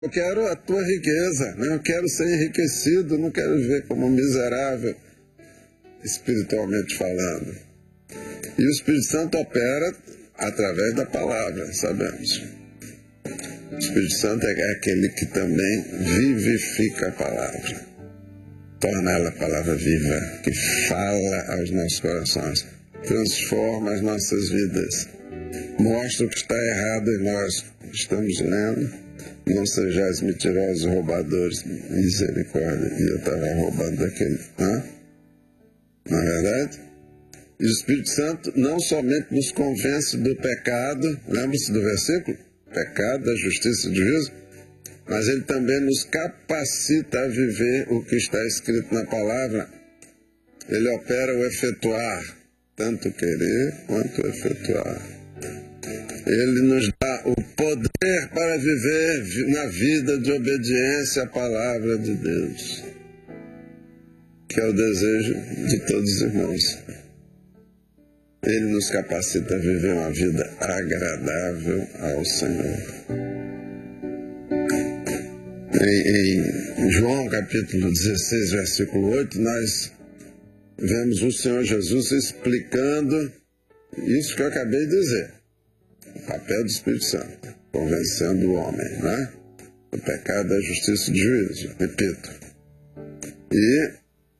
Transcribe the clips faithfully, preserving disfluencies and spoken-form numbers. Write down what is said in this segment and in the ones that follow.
Eu quero a tua riqueza, né? Eu quero ser enriquecido, não quero viver como um miserável, espiritualmente falando. E o Espírito Santo opera através da palavra, sabemos. O Espírito Santo é aquele que também vivifica a palavra, torna ela a palavra viva, que fala aos nossos corações, transforma as nossas vidas, mostra o que está errado em nós. Estamos lendo. Não sejais mentirosos, roubadores, misericórdia. E eu estava roubando daquele. Hã? Não é verdade? E o Espírito Santo não somente nos convence do pecado, lembra-se do versículo? Pecado, da justiça e do juízo, mas ele também nos capacita a viver o que está escrito na palavra. Ele opera o efetuar, tanto querer quanto efetuar. Ele nos dá o poder para viver na vida de obediência à palavra de Deus, que é o desejo de todos os irmãos. Ele nos capacita a viver uma vida agradável ao Senhor. Em, em João capítulo dezesseis, versículo oito, nós vemos o Senhor Jesus explicando isso que eu acabei de dizer. O papel do Espírito Santo, convencendo o homem, né? O pecado, da justiça e do juízo, repito. E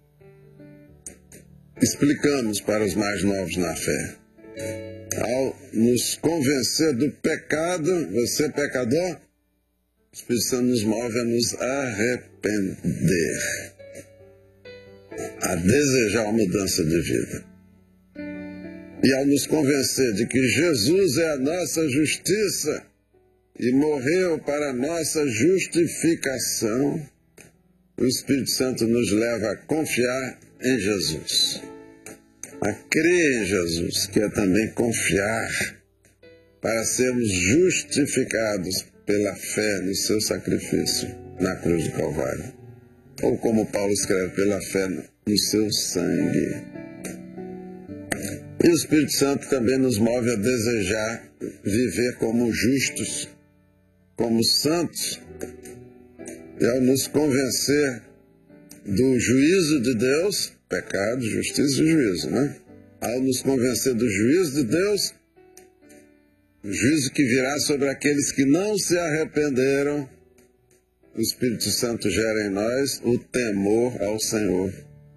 explicamos para os mais novos na fé. Ao nos convencer do pecado, você pecador, o Espírito Santo nos move a nos arrepender, a desejar uma mudança de vida. E ao nos convencer de que Jesus é a nossa justiça e morreu para a nossa justificação, o Espírito Santo nos leva a confiar em Jesus, a crer em Jesus, que é também confiar, para sermos justificados pela fé no seu sacrifício na cruz do Calvário. Ou como Paulo escreve, pela fé no seu sangue. E o Espírito Santo também nos move a desejar viver como justos, como santos, e ao nos convencer do juízo de Deus, pecado, justiça e juízo, né? Ao nos convencer do juízo de Deus, o juízo que virá sobre aqueles que não se arrependeram, o Espírito Santo gera em nós o temor ao Senhor.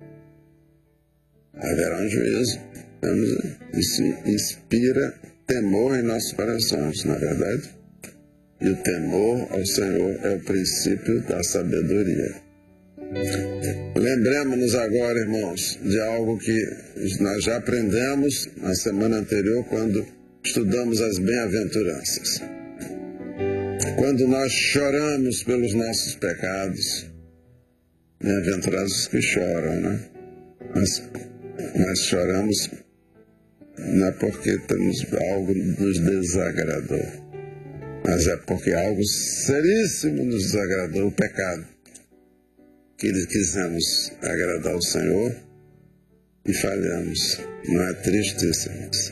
Haverá um juízo. Isso inspira temor em nossos corações, não é verdade? E o temor ao Senhor é o princípio da sabedoria. Lembremos-nos agora, irmãos, de algo que nós já aprendemos na semana anterior, quando estudamos as bem-aventuranças. Quando nós choramos pelos nossos pecados, bem-aventurados os que choram, né? Mas, mas choramos não é porque temos, algo nos desagradou, mas é porque algo seríssimo nos desagradou, o pecado. Que quisemos agradar ao Senhor e falhamos. Não é triste isso, irmãos?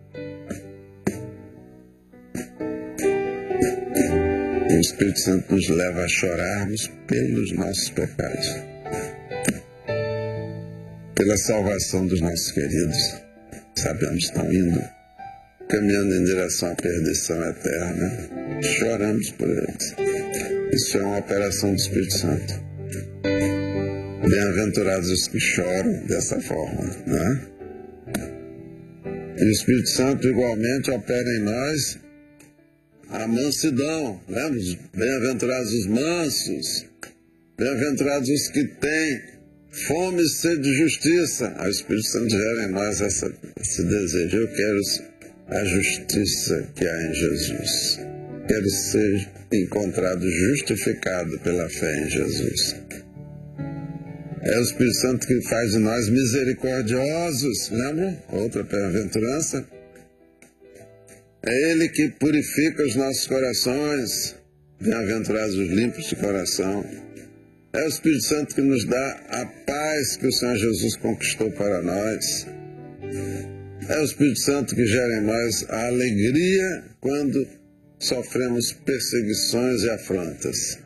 O Espírito Santo nos leva a chorarmos pelos nossos pecados, pela salvação dos nossos queridos. Sabemos que estão indo, caminhando em direção à perdição eterna. Choramos por eles. Isso é uma operação do Espírito Santo. Bem-aventurados os que choram dessa forma, né? E o Espírito Santo igualmente opera em nós a mansidão. Lembra? Bem-aventurados os mansos, bem-aventurados os que têm fome e sede de justiça. O Espírito Santo gera em nós essa, esse desejo. Eu quero a justiça que há em Jesus. Quero ser encontrado justificado pela fé em Jesus. É o Espírito Santo que faz de nós misericordiosos. Lembra? Outra bem-aventurança. É Ele que purifica os nossos corações. Bem-aventurados os limpos de coração. É o Espírito Santo que nos dá a paz que o Senhor Jesus conquistou para nós. É o Espírito Santo que gera em nós a alegria quando sofremos perseguições e afrontas.